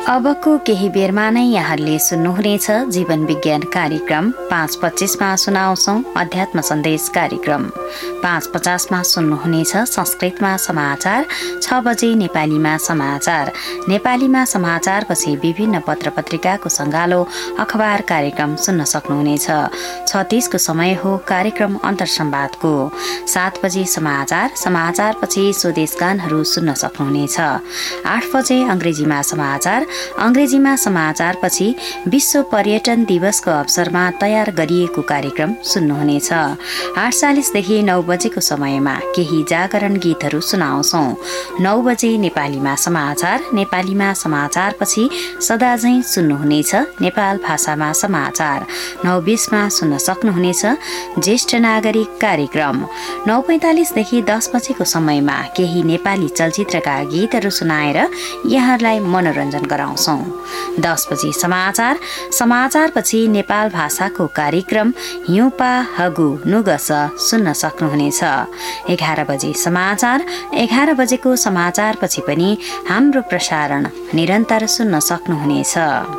अबको केही बेरमा नै यहाँले सुन्नुहुनेछ जीवन विज्ञान कार्यक्रम। 5:25मा सुनाउँछौं अध्यात्म सन्देश कार्यक्रम। 5:50मा सुन्नुहुनेछ संस्कृतमा समाचार। 6 बजे नेपालीमा समाचार। नेपालीमा समाचारपछि विभिन्न पत्र पत्रिकाको सङ्गालो अखबार कार्यक्रम सुन्न सक्नुहुनेछ। 6:30को समय हो कार्यक्रम अन्तर्संवादको। 7 बजे समाचार। समाचारपछि स्वदेश गानहरू सुन्न सक्नुहुनेछ। 8 बजे अंग्रेजीमा समाचार। अंग्रेजीमा समाचारपछि विश्व पर्यटन दिवसको अवसरमा तयार गरिएको कार्यक्रम सुन्नुहुनेछ। 8:40 देखि 9 बजेको समयमा केही जागरण गीतहरू सुनाउँछौं। 9 बजे नेपालीमा समाचार। नेपालीमा समाचारपछि सदाझैं सुन्नुहुनेछ नेपाल भाषामा समाचार। 9:20मा सुन्न सक्नुहुनेछ ज्येष्ठ नागरिक कार्यक्रम। 9:45 देखि 10 बजेको समयमा केही नेपाली चलचित्रका गीतहरू सुनाएर यहाँलाई मनोरञ्जन गराउँछौं। 10 बजे समाचार। समाचारपछि नेपाल भाषाको कार्यक्रम हिउँपा हगु नुगस सुन्न सक्नुहुनेछ। 11 बजे समाचार। 11 बजेको समाचारपछि पनि हाम्रो प्रसारण निरन्तर सुन्न सक्नुहुनेछ।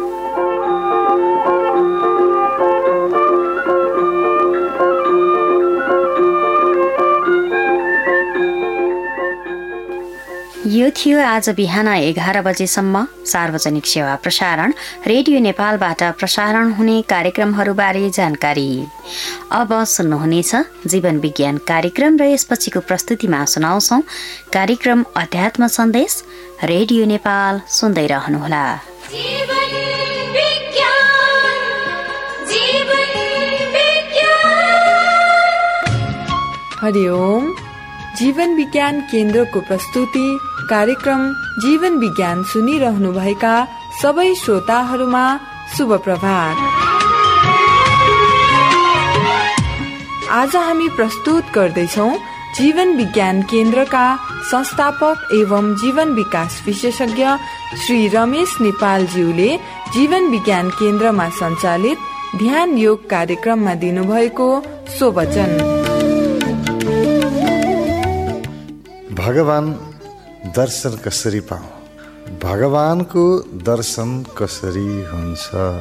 यो थियो आज बिहान 11 बजेसम्म सार्वजनिक सेवा प्रसारण रेडियो नेपालबाट प्रसारण हुने कार्यक्रमहरूबारे जानकारी। अब सुन्नुहुनेछ जीवन विज्ञान कार्यक्रम र यसपछिको प्रस्तुतिमा सुनाउँछौं कार्यक्रम अध्यात्म सन्देश। रेडियो नेपाल सुन्दै रहनुहोला। हरिओम। जीवन विज्ञान केन्द्रको प्रस्तुति कार्यक्रम जीवन विज्ञान सुनिरहनुभएका सबै श्रोताहरूमा शुभ प्रभात। आज हामी प्रस्तुत गर्दैछौं जीवन विज्ञान केन्द्रका संस्थापक एवं जीवन विकास विशेषज्ञ श्री रमेश नेपालज्यूले जीवन विज्ञान केन्द्रमा सञ्चालित ध्यान योग कार्यक्रममा दिनुभएको सोवचन। भगवान दर्शन कसरी पाऊँ? भगवानको दर्शन कसरी हुन्छ?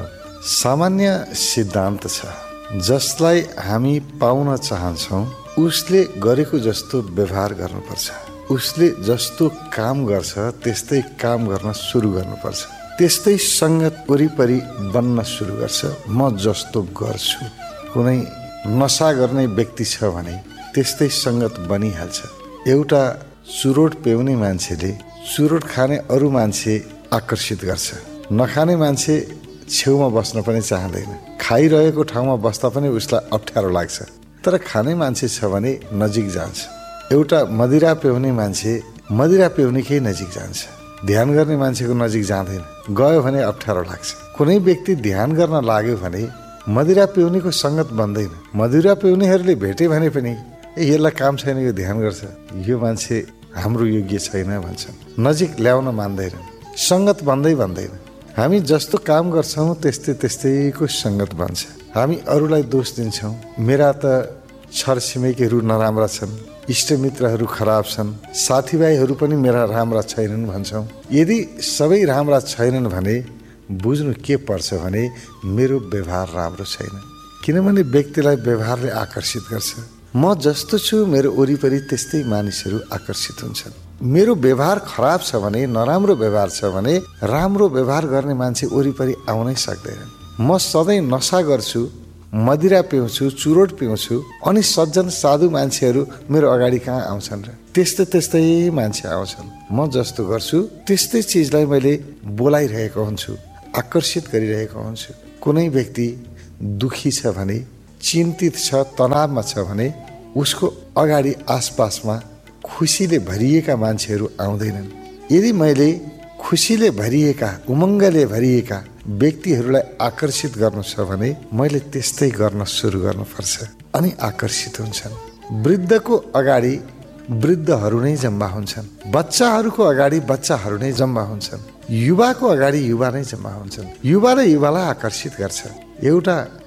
सामान्य सिद्धान्त छ, जसलाई हामी पाउन चाहन्छौँ उसले गरेको जस्तो व्यवहार गर्नुपर्छ। उसले जस्तो काम गर्छ त्यस्तै काम गर्न सुरु गर्नुपर्छ। त्यस्तै संगत वरिपरि बन्न सुरु गर्छ। म जस्तो गर्छु, कुनै नशा गर्ने व्यक्ति छ भने त्यस्तै संगत बनिहाल्छ। एउटा चुरोट पिउने मान्छेले चुरोट खाने अरू मान्छे आकर्षित गर्छ। नखाने मान्छे छेउमा बस्न पनि चाहँदैन। खाइरहेको ठाउँमा बस्दा पनि उसलाई अप्ठ्यारो लाग्छ। तर खाने मान्छे छ भने नजिक जान्छ। एउटा मदिरा पिउने मान्छे मदिरा पिउनेकै नजिक जान्छ। ध्यान गर्ने मान्छेको नजिक जाँदैन। गयो भने अप्ठ्यारो लाग्छ। कुनै व्यक्ति ध्यान गर्न लाग्यो भने मदिरा पिउनेको संगत बन्दैन। मदिरा पिउनेहरूले भेटे भने पनि यसलाई काम छैन, यो ध्यान गर्छ, यो मान्छे हाम्रो योग्य छैन भन्छन्। नजिक ल्याउन मान्दैन। संगत बन्दै बन्दैन। हामी जस्तो काम गर्छौँ त्यस्तै त्यस्तैको संगत बन्छ। हामी अरूलाई दोष दिन्छौँ। मेरा त छरछिमेकीहरू नराम्रा छन्, इष्टमित्रहरू खराब छन्, साथीभाइहरू पनि मेरा राम्रा छैनन् भन्छौँ। यदि सबै राम्रा छैनन् भने बुझ्नु के पर्छ भने मेरो व्यवहार राम्रो छैन। किनभने व्यक्तिलाई व्यवहारले आकर्षित गर्छ। म जस्तो छु मेरो वरिपरि त्यस्तै मानिसहरू आकर्षित हुन्छन्। मेरो व्यवहार खराब छ भने, नराम्रो व्यवहार छ भने राम्रो व्यवहार गर्ने मान्छे वरिपरि आउनै सक्दैन। म सधैँ नशा गर्छु, मदिरा पिउँछु, चुरोट पिउँछु, अनि सज्जन साधु मान्छेहरू मेरो अगाडि कहाँ आउँछन् र? त्यस्तै त्यस्तै मान्छे आउँछन्। म जस्तो गर्छु त्यस्तै चिजलाई मैले बोलाइरहेको हुन्छु, आकर्षित गरिरहेको हुन्छु। कुनै व्यक्ति दुखी छ भने, चिन्तित छ, तनावमा छ भने उसको अगाडि आसपासमा खुसीले भरिएका मान्छेहरू आउँदैनन्। यदि मैले खुसीले भरिएका, उमङ्गले भरिएका व्यक्तिहरूलाई आकर्षित गर्नु छ भने मैले त्यस्तै गर्न सुरु गर्नुपर्छ, अनि आकर्षित हुन्छन्। वृद्धको अगाडि वृद्धहरू नै जम्मा हुन्छन्। बच्चाहरूको अगाडि बच्चाहरू नै जम्मा हुन्छन्। युवाको अगाडि युवा नै जम्मा हुन्छन्। युवाले युवालाई आकर्षित गर्छ। एउटा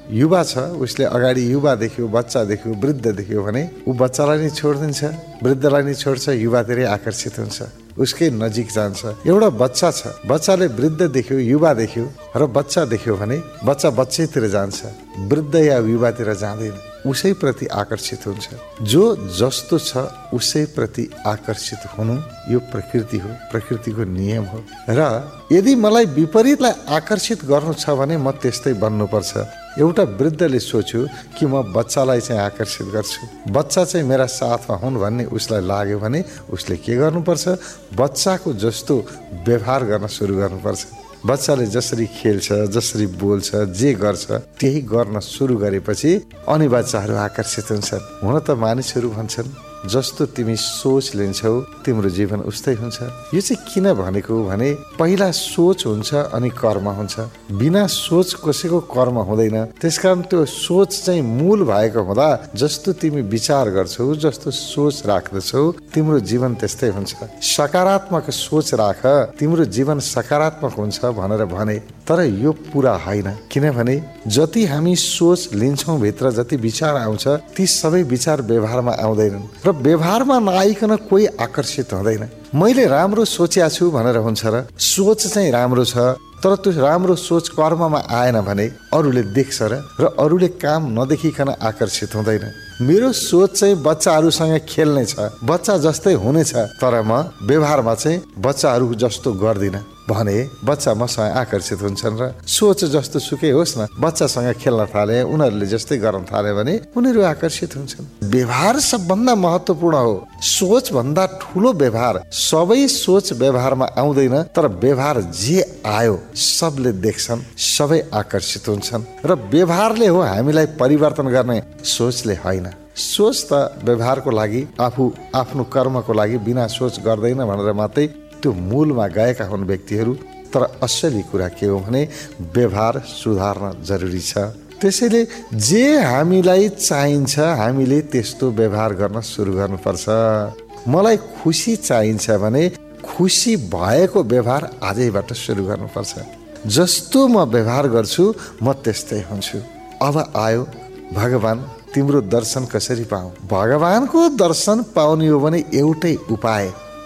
युवा छ, उसले अगाडि युवा देख्यो, बच्चा देख्यो, वृद्ध देख्यो भने ऊ बच्चालाई नै छोडिदिन्छ, वृद्धलाई नै छोड्छ, युवातिरै आकर्षित हुन्छ, उसकै नजिक जान्छ। एउटा बच्चा छ, बच्चाले वृद्ध देख्यो, युवा देख्यो र बच्चा देख्यो भने बच्चा बच्चैतिर जान्छ, वृद्ध या युवातिर जाँदैन, उसै प्रति आकर्षित हुन्छ। जो जस्तो छ उसै प्रति आकर्षित हुनु यो प्रकृति हो, प्रकृतिको नियम हो। र यदि मलाई विपरीतलाई आकर्षित गर्नु छ भने म त्यस्तै बन्नुपर्छ। एउटा वृद्धले सोच्यो कि म बच्चालाई चाहिँ आकर्षित गर्छु, बच्चा चाहिँ मेरा साथमा हुन् भन्ने उसलाई लाग्यो भने उसले के गर्नुपर्छ? बच्चाको जस्तो व्यवहार गर्न सुरु गर्नुपर्छ। बच्चाले जसरी खेल्छ, जसरी बोल्छ, जे गर्छ त्यही गर्न सुरु गरेपछि अनि बच्चाहरू आकर्षित हुन्छन्। हुन त मानिसहरू भन्छन् जस्तो तिमी सोच लिन्छौ तिम्रो जीवन उस्तै हुन्छ। यो चाहिँ किन भनेको भने पहिला सोच हुन्छ अनि कर्म हुन्छ, बिना सोच कसैको कर्म हुँदैन। त्यसकारण त्यो सोच चाहिँ मूल भएको हुँदा जस्तो तिमी विचार गर्छौ, जस्तो सोच राख्दछौ तिम्रो जीवन त्यस्तै हुन्छ। सकारात्मक सोच राख, तिम्रो जीवन सकारात्मक हुन्छ भनेर भने, तर यो पुरा होइन। किनभने जति हामी सोच लिन्छौँ भित्र, जति विचार आउँछ ती सबै विचार व्यवहारमा आउँदैनन् र व्यवहारमा नआइकन कोही आकर्षित हुँदैन। मैले राम्रो सोचेको छु भनेर हुन्छ र सोच चाहिँ राम्रो छ, तर त्यो राम्रो सोच कर्ममा आएन भने अरूले देख्छ र अरूले काम नदेखिकन आकर्षित हुँदैन। मेरो सोच चाहिँ बच्चाहरूसँग खेल्ने छ, बच्चा जस्तै हुनेछ, तर म व्यवहारमा चाहिँ बच्चाहरू जस्तो गर्दिनँ भने बच्चा मसँग आकर्षित हुन्छन् र सोच जस्तो सुकै होस् न, बच्चासँग खेल्न थाले, उनीहरूले जस्तै गर्न थाले भने उनीहरू आकर्षित हुन्छन्। व्यवहार सबभन्दा महत्त्वपूर्ण हो, सोच भन्दा ठुलो व्यवहार। सबै सोच व्यवहारमा आउँदैन, तर व्यवहार जे आयो सबले देख्छन्, सबै आकर्षित हुन्छन् र व्यवहारले हो हामीलाई परिवर्तन गर्ने, सोचले होइन। सोच त व्यवहारको लागि, आफ्नो कर्मको लागि बिना सोच गर्दैन भनेर मात्रै त्यो मूलमा गएका हुन् व्यक्तिहरू। तर असली कुरा के हो भने व्यवहार सुधार्न जरुरी छ। त्यसैले जे हामीलाई चाहिन्छ हामीले त्यस्तो व्यवहार गर्न सुरु गर्नुपर्छ। मलाई खुसी चाहिन्छ भने खुसी भएको व्यवहार आजैबाट सुरु गर्नुपर्छ। जस्तो म व्यवहार गर्छु म त्यस्तै हुन्छु। अब आयो भगवान, तिम्रो दर्शन कसरी पाऊँ? भगवानको दर्शन पाउने हो भने एउटै उपाय,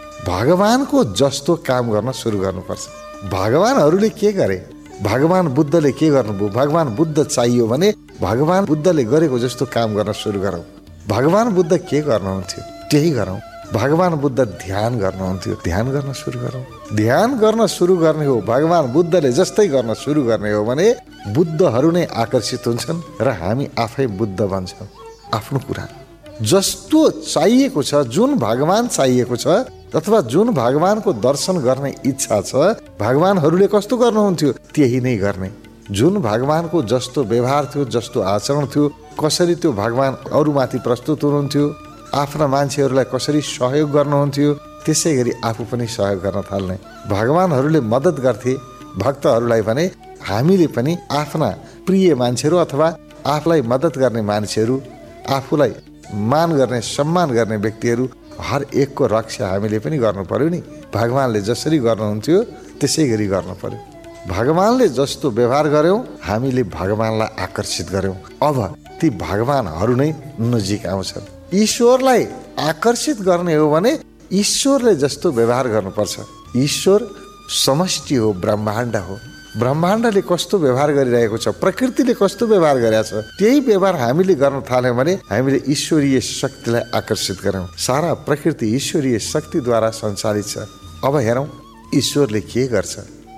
भगवानको जस्तो काम गर्न सुरु गर्नुपर्छ। भगवानहरूले के गरे? भगवान बुद्धले के गर्नुभयो? भगवान बुद्ध चाहियो भने भगवान बुद्धले गरेको जस्तो काम गर्न सुरु गरौँ। भगवान बुद्ध के गर्नुहुन्थ्यो त्यही गरौँ। भगवान बुद्ध ध्यान गर्नुहुन्थ्यो, ध्यान गर्न सुरु गरौँ। ध्यान गर्न सुरु गर्ने हो, भगवान बुद्धले जस्तै गर्न सुरु गर्ने हो भने बुद्धहरू नै आकर्षित हुन्छन् र हामी आफै बुद्ध बन्छौँ। आफ्नो कुरा जस्तो चाहिएको छ, जुन भगवान चाहिएको छ अथवा जुन भगवानको दर्शन गर्ने इच्छा छ, भगवानहरूले कस्तो गर्नुहुन्थ्यो त्यही नै गर्ने। जुन भगवानको जस्तो व्यवहार थियो, जस्तो आचरण थियो, कसरी त्यो भगवान अरूमाथि प्रस्तुत हुनुहुन्थ्यो, आफ्ना मान्छेहरूलाई कसरी सहयोग गर्नुहुन्थ्यो, त्यसै गरी आफू पनि सहयोग गर्न थाल्ने। भगवानहरूले मद्दत गर्थे भक्तहरूलाई भने हामीले पनि आफ्ना प्रिय मान्छेहरू अथवा आफूलाई मद्दत गर्ने मान्छेहरू, आफूलाई मान गर्ने, सम्मान गर्ने व्यक्तिहरू हर एकको रक्षा हामीले पनि गर्नु पर्यो नि। भगवानले जसरी गर्नुहुन्थ्यो त्यसै गरी गर्नु पर्यो। भगवानले जस्तो व्यवहार गर्यौँ हामीले भगवानलाई आकर्षित गर्यौँ। अब ती भगवानहरू नै नजिक आउँछन्। ईश्वरलाई आकर्षित गर्ने हो भने ईश्वरले जस्तो व्यवहार गर्नुपर्छ। ईश्वर समष्टि हो, ब्रह्माण्ड हो। ब्रह्माण्डले कस्तो व्यवहार गरिरहेको छ, प्रकृतिले कस्तो व्यवहार गरेको छ, त्यही व्यवहार हामीले गर्न थाल्यौँ भने हामीले ईश्वरीय शक्तिलाई आकर्षित गरौँ। सारा प्रकृति ईश्वरीय शक्तिद्वारा सञ्चालित छ। अब हेरौँ ईश्वरले के गर्छ।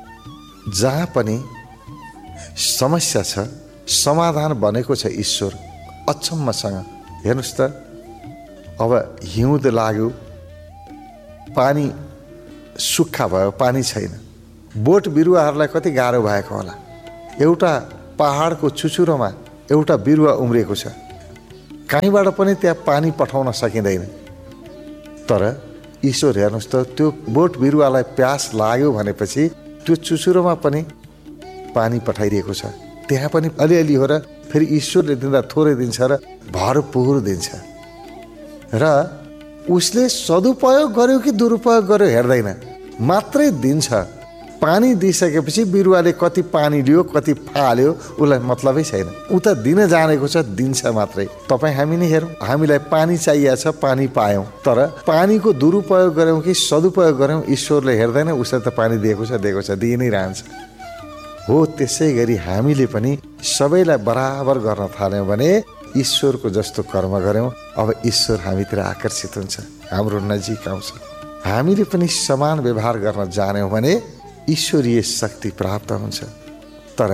जहाँ पनि समस्या छ समाधान बनेको छ ईश्वर अचम्मसँग। हेर्नुहोस् त, अब हिउँद लाग्यो, पानी सुक्खा भयो, पानी छैन, बोट बिरुवाहरूलाई कति गाह्रो भएको होला। एउटा पहाडको चुचुरोमा एउटा बिरुवा उम्रिएको छ, कहीँबाट पनि त्यहाँ पानी पठाउन सकिँदैन। तर ईश्वर हेर्नुहोस् त, त्यो बोट बिरुवालाई प्यास लाग्यो भनेपछि त्यो चुचुरोमा पनि पानी पठाइदिएको छ। त्यहाँ पनि अलिअलि हो र फेरि ईश्वरले दिँदा थोरै दिन्छ र भरपुर दिन्छ। र उसले सदुपयोग गर्यो कि दुरुपयोग गर्यो हेर्दैन, मात्रै दिन्छ। पानी दिइसकेपछि बिरुवाले कति पानी लियो कति फाल्यो उसलाई मतलबै छैन। ऊ त दिन जानेको छ, दिन्छ मात्रै। तपाईँ हामी नै हेरौँ, हामीलाई पानी चाहिएको छ, पानी पायौँ, तर पानीको दुरुपयोग गऱ्यौँ कि सदुपयोग गऱ्यौँ ईश्वरले हेर्दैन। उसले त पानी दिएको छ, दिइ नै रहन्छ। हो त्यसै गरी हामीले पनि सबैलाई बराबर गर्न थाल्यौँ भने ईश्वरको जस्तो कर्म गऱ्यौँ, अब ईश्वर हामीतिर आकर्षित हुन्छ, हाम्रो नजिक आउँछ। हामीले पनि समान व्यवहार गर्न जान्यौँ भने ईश्वरीय शक्ति प्राप्त हुन्छ। तर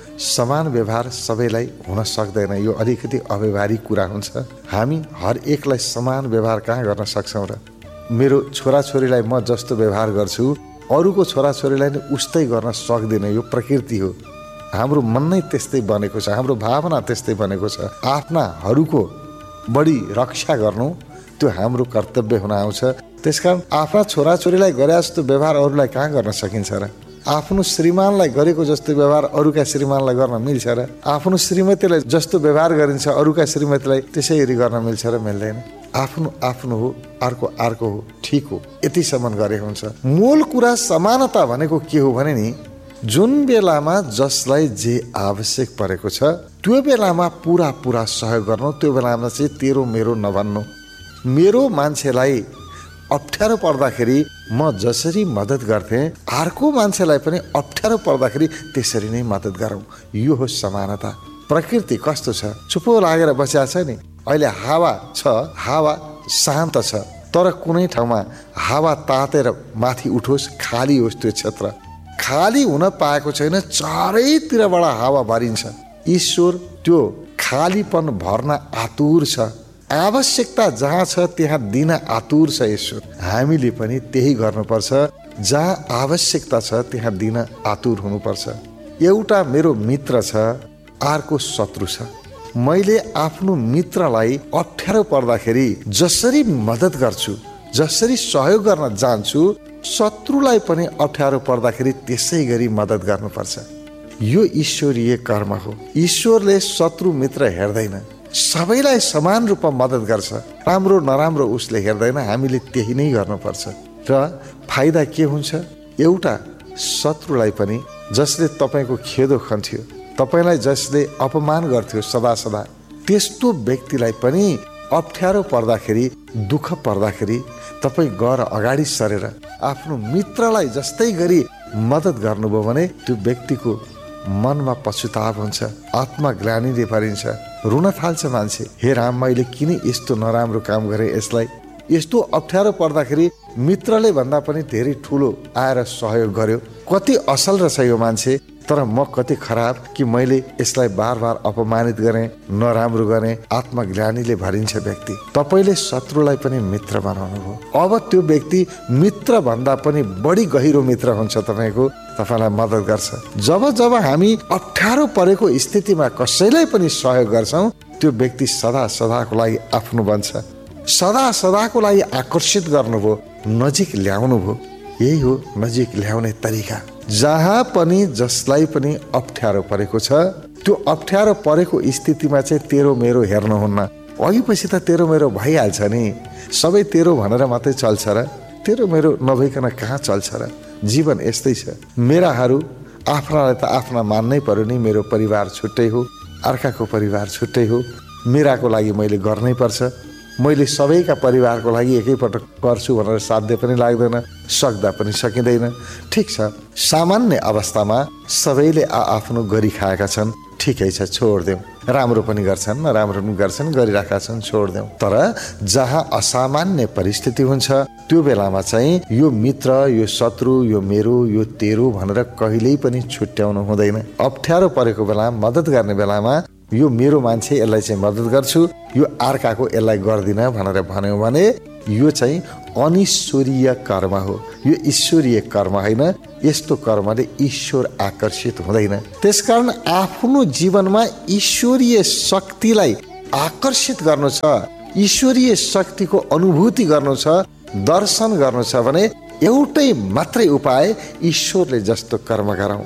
समान व्यवहार सबैलाई हुन सक्दैन, यो अलिकति अव्यवहारिक कुरा हुन्छ। हामी हर एकलाई समान व्यवहार कहाँ गर्न सक्छौँ र? मेरो छोराछोरीलाई म जस्तो व्यवहार गर्छु अरूको छोराछोरीलाई नै उस्तै गर्न सक्दिनँ, यो प्रकृति हो। हाम्रो मन नै त्यस्तै बनेको छ, हाम्रो भावना त्यस्तै बनेको छ। आफ्नाहरूको बढी रक्षा गर्नु त्यो हाम्रो कर्तव्य हुन आउँछ। त्यसकारण आफ्ना छोराछोरीलाई गरे जस्तो व्यवहार अरूलाई कहाँ गर्न सकिन्छ र? आफ्नो श्रीमानलाई गरेको जस्तो व्यवहार अरूका श्रीमानलाई गर्न मिल्छ र? आफ्नो श्रीमतीलाई जस्तो व्यवहार गरिन्छ अरूका श्रीमतीलाई त्यसै गरी गर्न मिल्छ र? मिल्दैन। आफ्नो आफ्नो हो, अर्को हो, ठिक हो, यतिसम्म गरे हुन्छ। मूल कुरा समानता भनेको के हो भने नि, जुन बेलामा जसलाई जे आवश्यक परेको छ त्यो बेलामा पुरा सहयोग गर्नु। त्यो बेलामा चाहिँ तेरो मेरो नभन्नु। मेरो मान्छेलाई अप्ठ्यारो पर्दाखेरि म जसरी मद्दत गर्थेँ अर्को मान्छेलाई पनि अप्ठ्यारो पर्दाखेरि त्यसरी नै मद्दत गरौँ। यो हो समानता। प्रकृति कस्तो छ, चुप्पो लागेर बसिया छ नि। अहिले हावा छ, हावा शान्त छ, तर कुनै ठाउँमा हावा तातेर माथि उठोस्, खाली होस् त्यो क्षेत्र, खाली हुन पाएको छैन, चारैतिरबाट हावा भरिन्छ। ईश्वर त्यो खालीपन भर्न आतुर छ। आवश्यकता जहाँ छ त्यहाँ दिन आतुर छ ईश्वर। हामीले पनि त्यही गर्नुपर्छ, जहाँ आवश्यकता छ त्यहाँ दिन आतुर हुनुपर्छ। एउटा मेरो मित्र छ, अर्को शत्रु छ। मैले आफ्नो मित्रलाई अप्ठ्यारो पर्दाखेरि जसरी मद्दत गर्छु, जसरी सहयोग गर्न जान्छु, शत्रुलाई पनि अप्ठ्यारो पर्दाखेरि त्यसै गरी मद्दत गर्नुपर्छ। यो ईश्वरीय कर्म हो। ईश्वरले शत्रु मित्र हेर्दैन, सबैलाई समान रूपमा मद्दत गर्छ। राम्रो नराम्रो उसले हेर्दैन, हामीले त्यही नै गर्नुपर्छ। र फाइदा के हुन्छ? एउटा शत्रुलाई पनि जसले तपाईँको खेदो खन्थ्यो, तपाईँलाई जसले अपमान गर्थ्यो सदा सदा, त्यस्तो व्यक्तिलाई पनि अप्ठ्यारो पर्दाखेरि, दुःख पर्दाखेरि तपाईँ गएर अगाडि सरेर आफ्नो मित्रलाई जस्तै गरी मद्दत गर्नुभयो भने त्यो व्यक्तिको मनमा पछुताव हुन्छ, आत्मग्लानीले भरिन्छ, रुन थाल्छ मान्छे। हे राम, मैले किन यस्तो नराम्रो काम गरेँ यसलाई? यस्तो अप्ठ्यारो पर्दाखेरि मित्रले भन्दा पनि धेरै ठुलो आएर सहयोग गर्यो। कति असल रहेछ यो मान्छे, तर म कति खराब कि मैले यसलाई बार बार अपमानित गरेँ, नराम्रो गरेँ। आत्मग्लानीले भरिन्छ व्यक्ति। तपाईँले शत्रुलाई पनि मित्र बनाउनु हो। अब त्यो व्यक्ति मित्र भन्दा पनि बढी गहिरो मित्र हुन्छ तपाईँको, तपाईँलाई मद्दत गर्छ। जब जब हामी अप्ठ्यारो परेको स्थितिमा कसैलाई पनि सहयोग गर्छौँ, त्यो व्यक्ति सदा सदाको लागि आफ्नो बन्छ। सदा सदाको लागि आकर्षित गर्नुभयो, नजिक ल्याउनु भयो। यही हो नजिक ल्याउने तरिका। जहाँ पनि जसलाई पनि अप्ठ्यारो परेको छ, त्यो अप्ठ्यारो परेको स्थितिमा चाहिँ तेरो मेरो हेर्नुहुन्न। अघि पछि त तेरो मेरो भइहाल्छ नि, सबै तेरो भनेर मात्रै चल्छ र? तेरो मेरो नभइकन कहाँ चल्छ र? जीवन यस्तै छ। मेराहरू आफ्नालाई त आफ्ना मान्नै पर्यो नि। मेरो परिवार छुट्टै हो, अर्काको परिवार छुट्टै हो। मेराको लागि मैले गर्नै पर्छ। मैले सबैका परिवारको लागि एकैपटक गर्छु भनेर साध्य पनि लाग्दैन, सक्दा पनि सकिँदैन। ठिक छ, सामान्य अवस्थामा सबैले आफ्नो गरी खाएका छन्, ठिकै छ, छोडिदेऊ। राम्रो पनि गर्छन्, नराम्रो पनि गर्छन्, गरिरहेका छन्, छोडिदेऊ। तर जहाँ असामान्य परिस्थिति हुन्छ त्यो बेलामा चाहिँ यो मित्र, यो शत्रु, यो मेरो, यो तेरो भनेर कहिल्यै पनि छुट्याउनु हुँदैन। अप्ठ्यारो परेको बेला, मद्दत गर्ने बेलामा यो मेरो मान्छे, यसलाई चाहिँ मद्दत गर्छु, यो अर्काको यसलाई गर्दिन भनेर भन्यो भने यो चाहिँ अनिश्वरीय कर्म हो। यो ईश्वरीय कर्म होइन। यस्तो कर्मले ईश्वर आकर्षित हुँदैन। त्यसकारण आफ्नो जीवनमा ईश्वरीय शक्तिलाई आकर्षित गर्नु छ, ईश्वरीय शक्तिको अनुभूति गर्नु छ, दर्शन गर्नु छ भने एउटै मात्रै उपाय, ईश्वरले जस्तो कर्म गरौँ।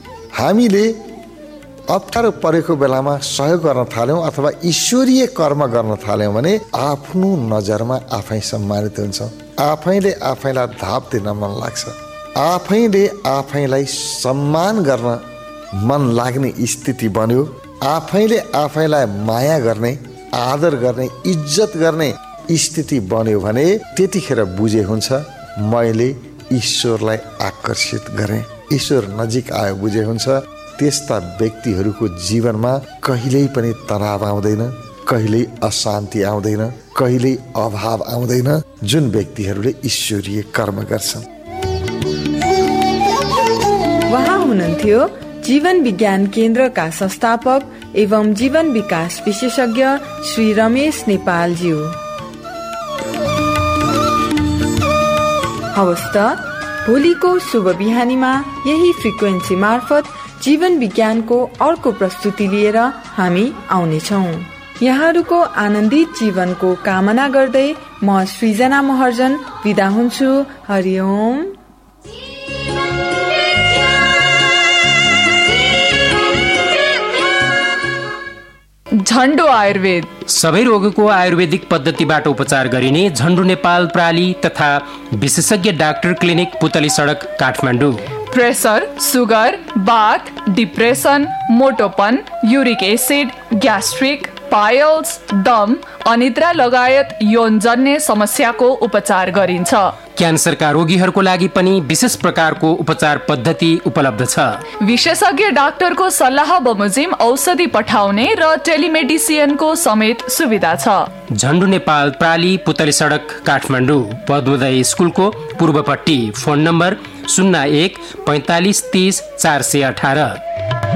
हामीले अप्ठ्यारो परेको बेलामा सहयोग गर्न थाल्यौँ अथवा ईश्वरीय कर्म गर्न थाल्यौँ भने आफ्नो नजरमा आफै सम्मानित हुन्छ। आफैले आफैलाई धाप दिन मन लाग्छ। आफैले आफैलाई सम्मान गर्न मन लाग्ने स्थिति बन्यो, आफैले आफैलाई माया गर्ने, आदर गर्ने, इज्जत गर्ने स्थिति बन्यो भने त्यतिखेर बुझे हुन्छ मैले ईश्वरलाई आकर्षित गरेँ, ईश्वर नजिक आयो बुझे हुन्छ। त्यस्ता व्यक्तिहरूको जीवनमा कहिल्यै पनि तनाव आउँदैन, कहिल्यै अशान्ति आउँदैन, कहिल्यै अभाव आउँदैन, जुन व्यक्तिहरूले ईश्वरीय कर्म गर्छन्। उहाँ हुनुहुन्थ्यो जीवन विज्ञान केन्द्रका संस्थापक एवं जीवन विकास विशेषज्ञ श्री रमेश नेपालज्यू। हवस् त भोलिको शुभ बिहानीमा यही फ्रिक्वेन्सी मार्फत जीवन विज्ञानको अर्को प्रस्तुति लिएर हामी आउनेछौँ। यहाँहरूको आनन्दित जीवनको कामना गर्दै म सृजना महर्जन बिदा हुन्छु। हरिओम। झन्डो आयुर्वेद सबै रोगको आयुर्वेदिक पद्धतिबाट उपचार गरिने झन्डो नेपाल प्राली तथा विशेषज्ञ डाक्टर क्लिनिक पुतली सडक काठमाडौँ। प्रेसर, सुगर, बाथ, depression, मोटोपन, uric acid, gastric, piles, दम, अनिद्रा लगायत यौनजन्य समस्याको उपचार गरिन्छ। क्यान्सरका रोगीहरूको लागि पनि विशेष प्रकारको उपचार पद्धति उपलब्ध छ। विशेषज्ञ डाक्टरको सल्लाह बमोजिम औषधि पठाउने र टेलिमेडिसिनको समेत सुविधा छ। झन्डु नेपाल प्राली पुतली सडक काठमाडौँ, पद्मोदय स्कुलको पूर्वपट्टि। Phone number 01 45 30 418।